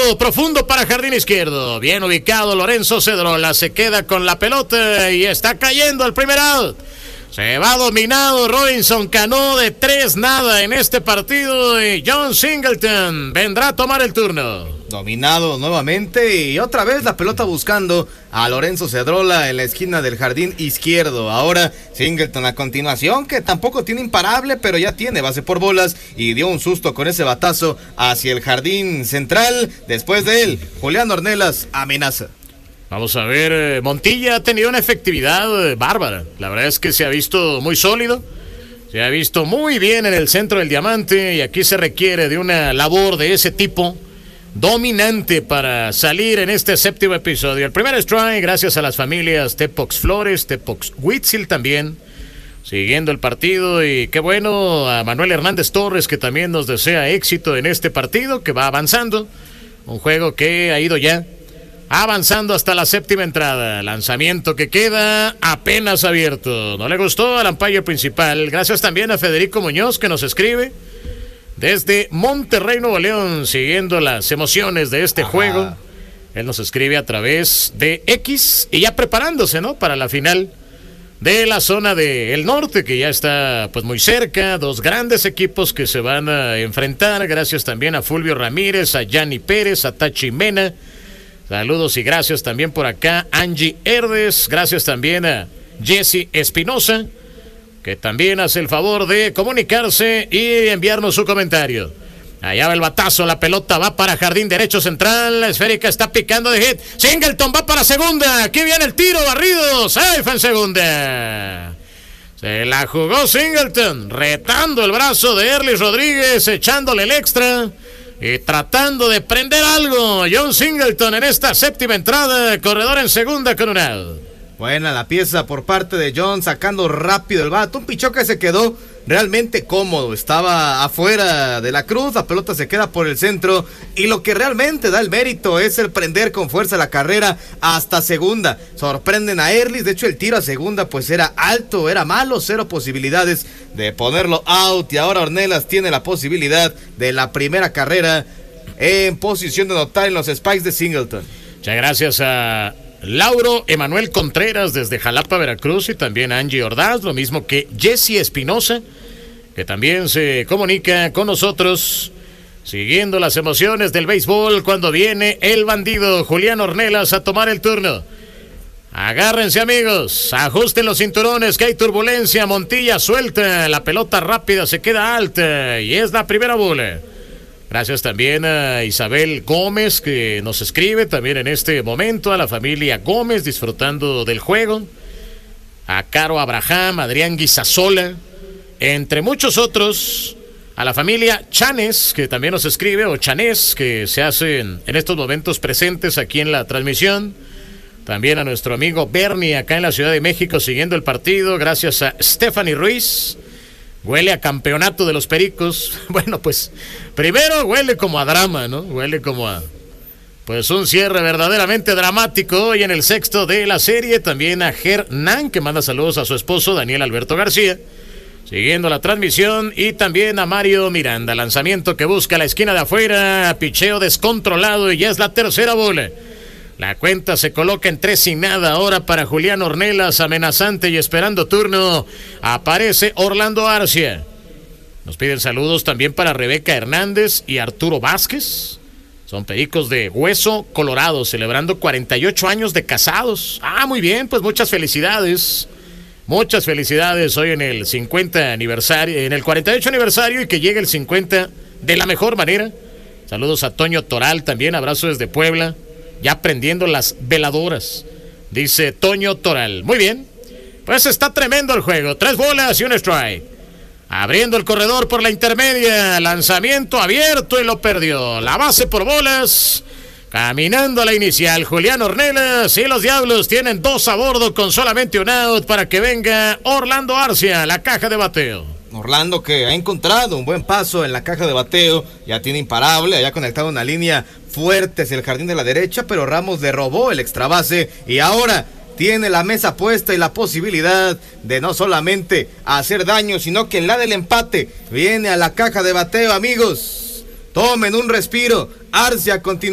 envío profundo para jardín izquierdo. Bien ubicado Lorenzo Cedrola. Se queda con la pelota y está cayendo el primer out. Se va dominado Robinson Cano de 3-0 en este partido y John Singleton vendrá a tomar el turno. Dominado nuevamente y otra vez la pelota buscando a Lorenzo Cedrola en la esquina del jardín izquierdo. Ahora Singleton a continuación, que tampoco tiene imparable, pero ya tiene base por bolas y dio un susto con ese batazo hacia el jardín central. Después de él, Julián Ornelas amenaza. Vamos a ver, Montilla ha tenido una efectividad bárbara. La verdad es que se ha visto muy sólido. Se ha visto muy bien en el centro del diamante y aquí se requiere de una labor de ese tipo dominante para salir en este séptimo episodio. El primer strike, gracias a las familias Tepox Flores, Tepox Huitzil también, siguiendo el partido. Y qué bueno a Manuel Hernández Torres, que también nos desea éxito en este partido, que va avanzando. Un juego que ha ido ya avanzando hasta la séptima entrada. Lanzamiento que queda apenas abierto. No le gustó al umpire principal. Gracias también a Federico Muñoz, que nos escribe desde Monterrey, Nuevo León, siguiendo las emociones de este juego. Él nos escribe a través de X y ya preparándose, ¿no?, para la final de la zona del norte, que ya está pues muy cerca. Dos grandes equipos que se van a enfrentar. Gracias también a Fulvio Ramírez, a Yanni Pérez, a Tachi Mena. Saludos y gracias también por acá Angie Herdes. Gracias también a Jesse Espinosa, que también hace el favor de comunicarse y enviarnos su comentario. Allá va el batazo, la pelota va para jardín derecho central, la esférica está picando de hit. Singleton va para segunda, aquí viene el tiro, barrido, safe en segunda. Se la jugó Singleton, retando el brazo de Erlis Rodríguez, echándole el extra y tratando de prender algo. John Singleton en esta séptima entrada, corredor en segunda con un out. Buena la pieza por parte de John, sacando rápido el bat. Un pichó que se quedó realmente cómodo. Estaba afuera de la cruz, la pelota se queda por el centro. Y lo que realmente da el mérito es el prender con fuerza la carrera hasta segunda. Sorprenden a Erlis, de hecho el tiro a segunda pues era alto, era malo, cero posibilidades de ponerlo out. Y ahora Ornelas tiene la posibilidad de la primera carrera en posición de anotar en los Spikes de Singleton. Muchas gracias a Lauro Emanuel Contreras desde Jalapa, Veracruz, y también Angie Ordaz, lo mismo que Jesse Espinosa, que también se comunica con nosotros, siguiendo las emociones del béisbol cuando viene el bandido Julián Ornelas a tomar el turno. Agárrense, amigos, ajusten los cinturones, que hay turbulencia. Montilla suelta, la pelota rápida se queda alta y es la primera bola. Gracias también a Isabel Gómez, que nos escribe también en este momento, a la familia Gómez disfrutando del juego, a Caro Abraham, Adrián Guisasola, entre muchos otros, a la familia Chanes, que también nos escribe, o Chanés, que se hacen en estos momentos presentes aquí en la transmisión. También a nuestro amigo Bernie acá en la Ciudad de México siguiendo el partido. Gracias a Stephanie Ruiz. Huele a campeonato de los Pericos. Bueno, pues primero huele como a drama, ¿no? Huele como a pues un cierre verdaderamente dramático hoy en el sexto de la serie. También a Hernán, que manda saludos a su esposo Daniel Alberto García, siguiendo la transmisión. Y también a Mario Miranda. Lanzamiento que busca la esquina de afuera, picheo descontrolado y ya es la tercera bola. La cuenta se coloca en 3-0 ahora para Julián Ornelas, amenazante y esperando turno. Aparece Orlando Arcia. Nos piden saludos también para Rebeca Hernández y Arturo Vázquez. Son pericos de Hueso Colorado, celebrando 48 años de casados. Muy bien, pues muchas felicidades. Muchas felicidades hoy en el 50 aniversario, en el 48 aniversario, y que llegue el 50 de la mejor manera. Saludos a Toño Toral también, abrazo desde Puebla. Ya prendiendo las veladoras, dice Toño Toral. Muy bien, pues está tremendo el juego. 3 bolas y un strike. Abriendo el corredor por la intermedia. Lanzamiento abierto y lo perdió. La base por bolas. Caminando a la inicial Julián Ornelas, y los Diablos tienen 2 a bordo con solamente un out para que venga Orlando Arcia, la caja de bateo. Orlando, que ha encontrado un buen paso en la caja de bateo, ya tiene imparable, haya conectado una línea fuerte hacia el jardín de la derecha, pero Ramos le robó el extra base y ahora tiene la mesa puesta y la posibilidad de no solamente hacer daño, sino que en la del empate viene a la caja de bateo. Amigos, tomen un respiro. Arcia continúa.